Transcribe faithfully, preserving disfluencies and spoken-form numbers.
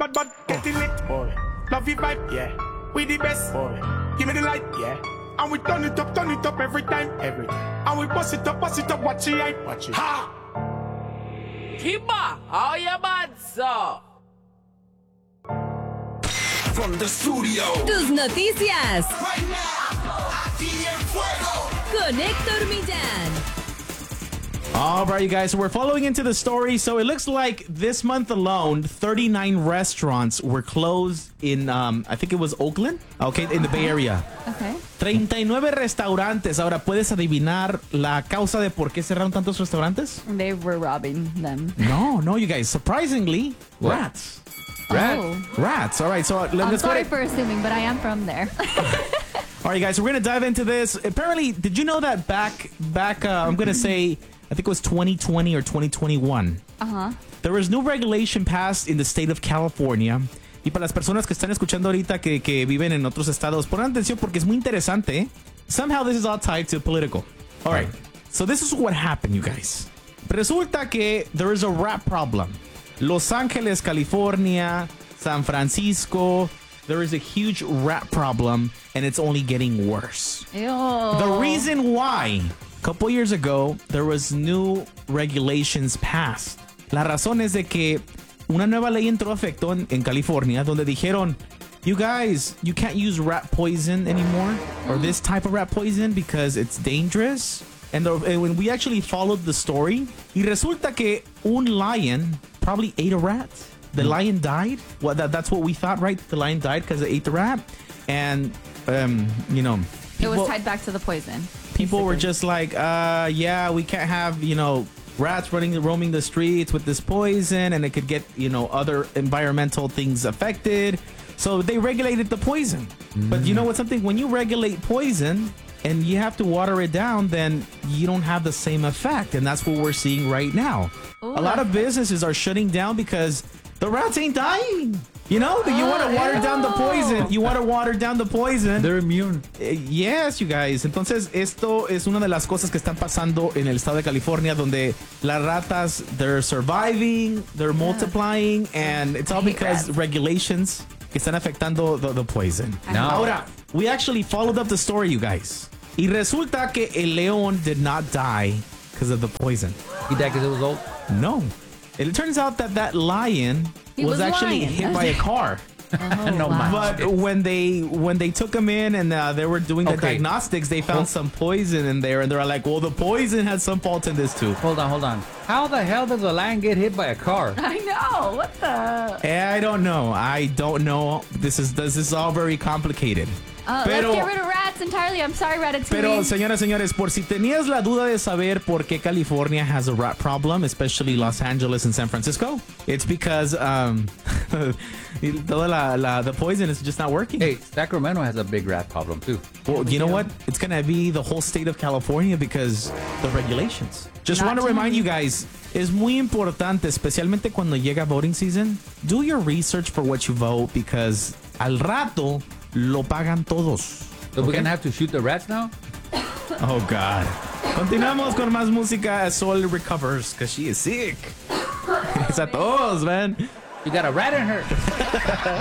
bad, bad, getting lit. Boy. Love you vibe, Yeah. we the best. Boy. Give me the light, Yeah. and we turn it up, turn it up every time. Every time. And we bust it up, bust it up, watch it hype. Watch it. Ha! Kiba, how you bad, sir? From the studio. Tus noticias Right now, aquí en fuego. con Héctor Millán. All right, you guys. So we're following into the story. So it looks like this month alone, thirty-nine restaurants were closed in, um, I think it was Oakland. Okay, in the Bay Area. Okay. treinta y nueve restaurantes. Ahora, ¿puedes adivinar la causa de por qué cerraron tantos restaurantes? They were robbing them. No, no, you guys. Surprisingly, What? rats. Rat. Oh. Rats. All right, so let, I'm let's go sorry to- for assuming, but I am from there. All right, guys, we're gonna dive into this. Apparently, did you know that back, back, uh, I'm gonna say, I think it was twenty twenty or twenty twenty-one. Uh-huh. There was new regulation passed in the state of California. Y para las personas que están escuchando ahorita que, que viven en otros estados, pongan atención porque es muy interesante. Somehow this is all tied to political. All right, so this is what happened, you guys. Resulta que there is a rat problem. Los Angeles, California, San Francisco, there is a huge rat problem, and it's only getting worse. Ew. The reason why, a couple years ago, there was new regulations passed. La razón es de que una nueva ley entró a efecto en, en California donde dijeron, you guys, you can't use rat poison anymore or this type of rat poison because it's dangerous. And, the, and when we actually followed the story, y resulta que un lion probably ate a rat. The lion died. Well, that, that's what we thought, right? The lion died because it ate the rat. And, um, you know, It was people- tied back to the poison. people were just like, uh, yeah, we can't have, you know, rats running, roaming the streets with this poison, and it could get, you know, other environmental things affected. So they regulated the poison. But you know what? Something, when you regulate poison and you have to water it down, then you don't have the same effect. And that's what we're seeing right now. Ooh, A lot of that's- businesses are shutting down because the rats ain't dying. You know, you want to water down the poison. You want to water down the poison. They're immune. Eh, Yes, you guys. Entonces, esto es una de las cosas que están pasando en el estado de California, donde las ratas, they're surviving, they're multiplying, and it's all hate because rats. regulations que están afectando the, the poison. No. Ahora, we actually followed up the story, you guys. Y resulta que el león did not die because of the poison. He died because it was old. No. It turns out that that lion He was, was actually lying. hit by a car. No wow. But when they when they took him in and uh, they were doing the Okay. diagnostics, they found Well- some poison in there, and they're like, "Well, the poison has some fault in this too." Hold on, hold on. How the hell does a lion get hit by a car? I know. What the? I don't know. I don't know. This is this is all very complicated. Uh, Pero- let's get rid of rats entirely. I'm sorry, Ratatouille. Pero, señoras, señores, por si tenías la duda de saber por qué California has a rat problem, especially Los Angeles and San Francisco, it's because um, toda la, la, the poison is just not working. Hey, Sacramento has a big rat problem too. Well, you know what? It's going to be the whole state of California because the regulations. Just Not want to too remind many. you guys, es muy importante, especialmente cuando llega voting season, do your research for what you vote because al rato lo pagan todos. So we're gonna have to shoot the rats now? Oh, God. Continuamos con más música as Sol recovers because she is sick. It's a todos, man. You got a rat in her.